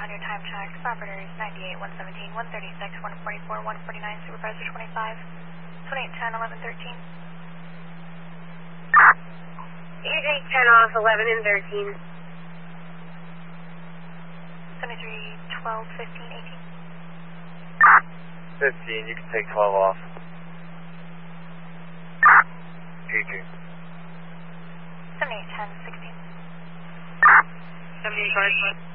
on your time checks. Operators 98, 117, 136, 144, 149, Supervisor 25, 28, 10, 11, 13. 88, 10 off, 11 and 13. 73, 12, 15, 18. 15, you can take 12 off. 18. 78, 10, 16. 75.